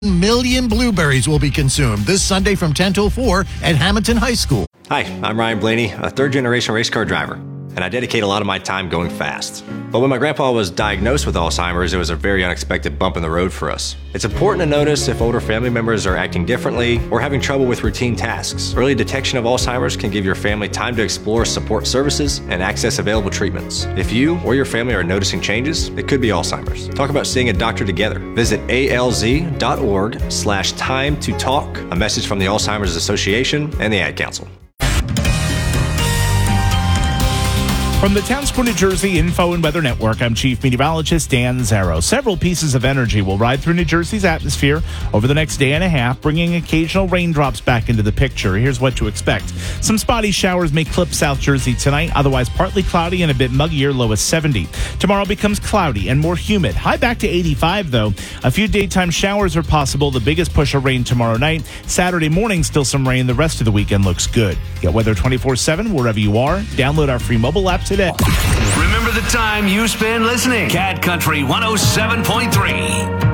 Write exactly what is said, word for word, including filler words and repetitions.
Million blueberries will be consumed this Sunday from ten till four at Hamilton High School. Hi, I'm Ryan Blaney, a third-generation race car driver, and I dedicate a lot of my time going fast. But when my grandpa was diagnosed with Alzheimer's, it was a very unexpected bump in the road for us. It's important to notice if older family members are acting differently or having trouble with routine tasks. Early detection of Alzheimer's can give your family time to explore support services and access available treatments. If you or your family are noticing changes, it could be Alzheimer's. Talk about seeing a doctor together. Visit alz.org slash time to talk. A message from the Alzheimer's Association and the Ad Council. From the Townsquare, New Jersey Info and Weather Network, I'm Chief Meteorologist Dan Zarrow. Several pieces of energy will ride through New Jersey's atmosphere over the next day and a half, bringing occasional raindrops back into the picture. Here's what to expect. Some spotty showers may clip South Jersey tonight, otherwise partly cloudy and a bit muggier, low as seventy. Tomorrow becomes cloudy and more humid. High back to eighty-five, though. A few daytime showers are possible, the biggest push of rain tomorrow night. Saturday morning, still some rain. The rest of the weekend looks good. Get weather twenty-four seven wherever you are. Download our free mobile app today. Remember the time you spend listening. Cat Country one oh seven point three.